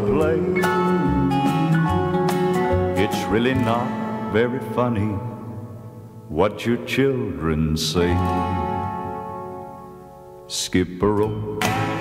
play. It's really not very funny what your children say. Skip a rope,